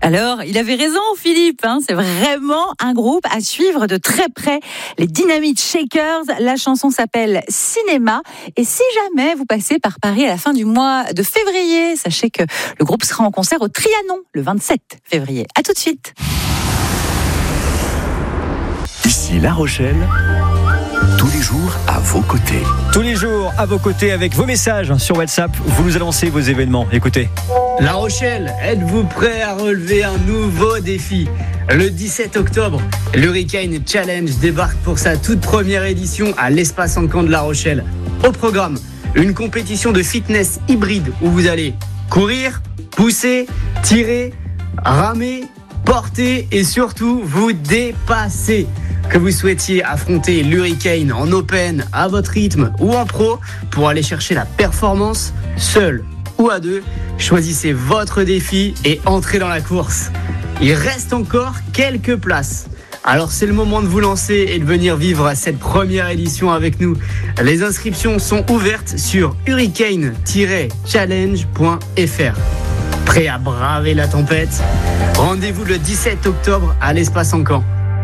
Alors, il avait raison, Philippe. C'est vraiment un groupe à suivre de très près. Les Dynamite Shakers. La chanson s'appelle Cinéma. Et si jamais vous passez par Paris à la fin du mois de février, sachez que le groupe sera en concert au Trianon le 27 février. À tout de suite. Ici La Rochelle, tous les jours à vos côtés. Tous les jours à vos côtés avec vos messages sur WhatsApp. Vous nous annoncez vos événements. Écoutez. La Rochelle, êtes-vous prêt à relever un nouveau défi ? Le 17 octobre, l'Hurricane Challenge débarque pour sa toute première édition à l'Espace Encan de La Rochelle. Au programme, une compétition de fitness hybride où vous allez courir, pousser, tirer, ramer, porter et surtout vous dépasser. Que vous souhaitiez affronter l'Hurricane en open, à votre rythme ou en pro, pour aller chercher la performance, seul ou à deux, choisissez votre défi et entrez dans la course. Il reste encore quelques places. Alors c'est le moment de vous lancer et de venir vivre cette première édition avec nous. Les inscriptions sont ouvertes sur hurricane-challenge.fr. Prêt à braver la tempête ? Rendez-vous le 17 octobre à l'Espace Encan.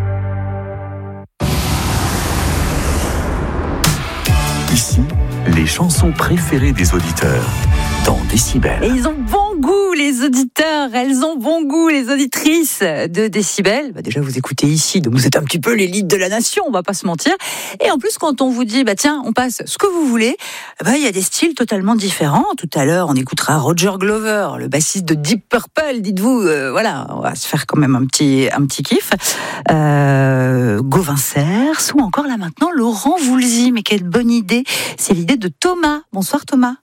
Ici, les chansons préférées des auditeurs dans Décibel. Et ils ont bon goût, les auditeurs. Elles ont bon goût, les auditrices de Décibel. Déjà, vous écoutez ici, donc vous êtes un petit peu l'élite de la nation, on va pas se mentir. Et en plus, quand on vous dit, tiens, on passe ce que vous voulez, il y a des styles totalement différents. Tout à l'heure, on écoutera Roger Glover, le bassiste de Deep Purple. Dites-vous, voilà, on va se faire quand même un petit kiff. Gauvin Cers, ou encore là maintenant, Laurent Voulzy. Mais quelle bonne idée. C'est l'idée de Thomas. Bonsoir Thomas.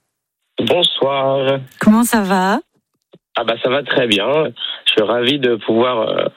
Bonsoir. Comment ça va ? Ça va très bien. Je suis ravi de pouvoir